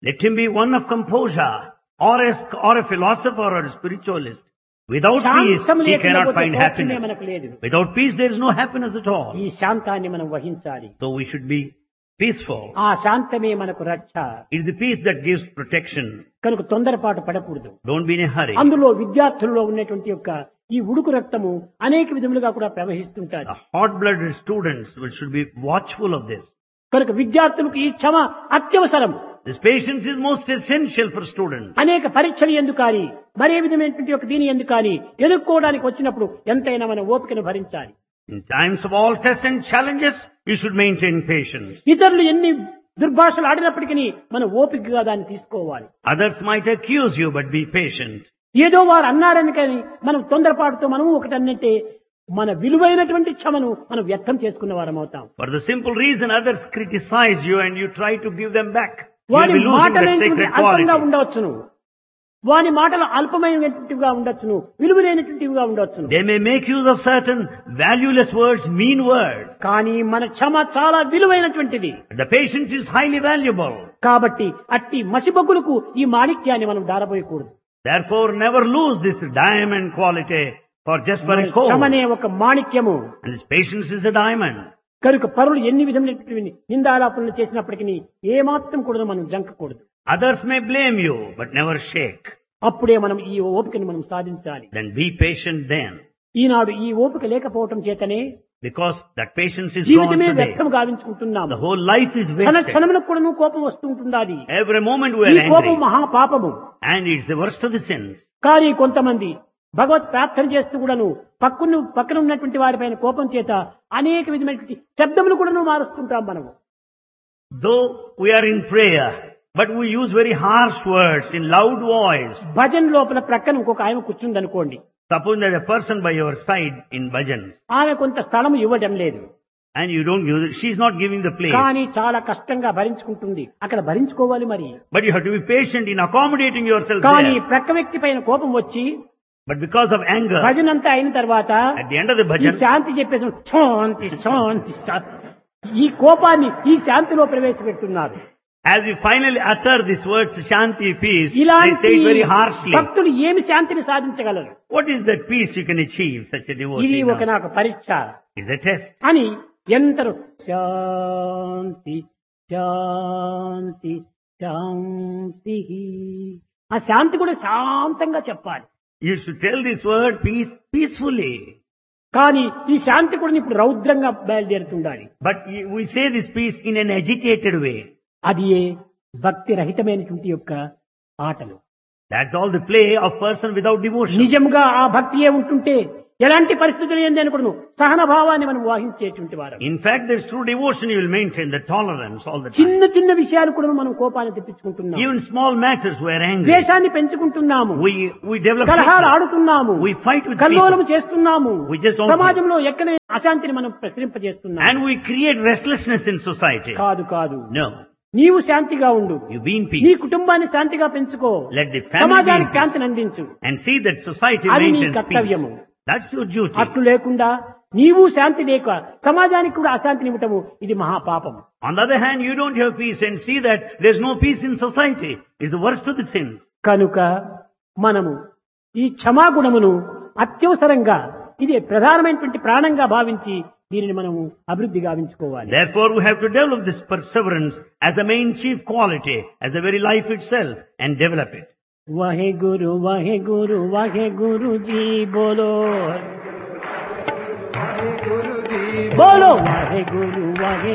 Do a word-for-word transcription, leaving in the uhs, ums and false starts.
Let him be one of composure, or a, or a philosopher or a spiritualist. Without peace, శాంతం he cannot లేకపోతే find సౌఖ్యమే happiness. మనకు లేదు. Without peace, there is no happiness at all. ఈ శాంతాన్ని మనం వహించాలి. So we should be peaceful. ఆ శాంతమే మనకు రక్ష. It is the peace that gives protection. కనుక తొందరపాటు పడకూడదు. Don't be in a hurry. అందులో విద్యార్థుల్లో ఉన్నటువంటి యొక్క ఈ ఉడుకు రక్తము అనేక విధములుగా కూడా ప్రవహిస్తుంటారు. The hot-blooded students should be watchful of this. కనుక విద్యార్థులకు ఈ క్షమ అత్యవసరం. This patience is most essential for students. అనేక పరీక్షలు ఎందుకు కానీ మరే విధమైనటువంటి ఒక దీని ఎందుకు కానీ ఎదుర్కోవడానికి వచ్చినప్పుడు ఎంతైనా మన ఓపికను భరించాలి. In times of all tests and challenges, you should maintain patience. ఇతరులు ఎన్ని దుర్భాషలు ఆడినప్పటికీ మన ఓపికగా దాన్ని తీసుకోవాలి. Others might accuse you, but be patient. ఏదో వారు అన్నారని కానీ మనం తొందరపాటుతో మనము ఒకటన్నంటే మన విలువైనటువంటి క్షమను మనం వ్యక్తం చేసుకున్న వారం అవుతాం. For the simple reason others criticize you and you try to give them back, you will వారి be losing that మాటలైనటువంటి sacred అల్పంగా quality. ఉండవచ్చును, వారి మాటలు అల్పమైనటువంటివిగా ఉండొచ్చును, విలువైనటువంటివిగా ఉండొచ్చును. They may make use of certain valueless words, mean words. కానీ మన క్షమ చాలా విలువైనటువంటిది. The patience is highly valuable. కాబట్టి అట్టి మసిబొగ్గులకు ఈ మాణిక్యాన్ని మనం దారబోయకూడదు. Therefore, never lose this diamond quality for just for a coal. క్షమనే ఒక మాణిక్యము. And this patience is a diamond. కనుక పరులు ఎన్ని విధమైనటువంటి నిందాలాపనలు చేసినప్పటికీ ఏమాత్రం కూడా మనం జంకకూడదు. Others may blame you, but never shake. అప్పుడే మనం ఈ ఓపికను మనం సాధించాలి. Then be patient then. ఈనాడు ఈ ఓపిక లేకపోవటం చేతనే Because that patience is gone జీవితమే today. వ్యర్థం గావించుకుంటున్నాము. The whole life is క్షణ wasted. క్షణములకు కూడా కోపం వస్తూ ఉంటున్నది. Every moment we ఈ are కోపం angry. మహా పాపము. And it's the worst of the sins. కానీ కొంతమంది భగవత్ ప్రార్థన చేస్తూ కూడాను పక్కన పక్కన ఉన్నటువంటి వారిపైన కోపం చేత అనేక విధమైనటువంటి శబ్దములు కూడాను మారుస్తుంటాం మనము. Though we are in prayer, but we use very harsh words in loud voice. Bhajan లోపల ప్రక్కన ఇంకొక ఆయన కూర్చుంది అనుకోండి. Suppose there's a person by your side in bhajans. ఆమె కొంత స్థలం ఇవ్వడం లేదు. And you don't use it. She's not giving the place. కానీ చాలా కష్టంగా భరించుకుంటుంది. అక్కడ భరించుకోవాలి మరి. But you have to be patient in accommodating yourself కానీ there. ప్రక్క వ్యక్తి పైన కోపం వచ్చి But because of anger, భజన అంతా అయిన తర్వాత at the end of the ఈ bhajan, శాంతి చెప్పేసి శాంతి శాంతి శాంతి. ఈ కోపాన్ని ఈ శాంతిలో ప్రవేశపెడుతున్నారు. as we finally utter these words, Shanti, peace, they ఇలాంటి say it very harshly. భక్తులు ఏమి శాంతిని సాధించగలరు? What is that peace you can achieve, such a ఇది devotee? ఒక now? నాకు పరీక్ష Is a test. అని ఎందరో శాంతి శాంతి శాంతి. ఆ శాంతి కూడా శాంతంగా చెప్పాలి. You should tell this word peace peacefully. కానీ ఈ శాంతి కూడా ఇప్పుడు రౌద్రంగా బయలుదేరుతుండాలి. But you- we say this peace in an agitated way. అది ఏ భక్తి రహితమైనటువంటి యొక్క ఆటలు. That's all the play of person without devotion. నిజంగా ఆ భక్తియే ఉంటుంటే ఎలాంటి పరిస్థితులు ఏంది అనుకును సహన భావాన్ని మనం వాహించేటువంటి వారు. In fact, there's true devotion, you will maintain the tolerance all the time. చిన్న చిన్న విషయాలు కూడా మనం కోపాన్ని తెప్పించుకుంటున్నాము. Even small matters we are angry. ద్వేషాన్ని పెంచుకుంటున్నాము. We, we develop కలహాలు hatred. ఆడుతున్నాము. We fight with కల్లోలము people. చేస్తున్నాము. We just don't- సమాజంలో ఎక్కడ అశాంతిని మనం ప్రసరింపజేస్తున్నాము. And we create restlessness in society. కాదు కాదు No. నీవు శాంతిగా ఉండు. You be in నీ peace. కుటుంబాన్ని శాంతిగా పెంచుకో. Let the family be in సమాజానికి peace. శాంతిని అందించు. And see that society అది నీ maintains peace. కర్తవ్యము. That's your duty. అట్లు లేకుండా నీవు శాంతి లేక సమాజానికి కూడా అశాంతిని ఇవ్వటము ఇది మహాపాపం. On the other hand, you don't have peace and see that there's no peace in society. It's the worst of the sins. కనుక మనము ఈ క్షమాగుణమును అత్యవసరంగా ఇది ప్రధానమైనటువంటి ప్రాణంగా భావించి దీనిని మనము అభివృద్ధి గావించుకోవాలి. Therefore, we have to develop this perseverance as the main chief quality, as the very life itself, and develop it. Wahe Guru Wahe Guru Wahe Guru जी बोलो बोलो वाहे गुरु वाहे